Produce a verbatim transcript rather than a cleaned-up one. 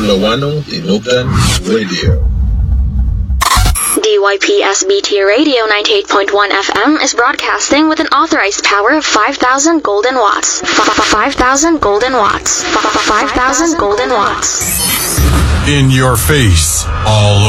Lawano Tinubdan Radio. D Y P S B T Radio ninety-eight point one F M is broadcasting with an authorized power of five thousand golden watts. five thousand golden watts. five thousand golden watts. In your face, all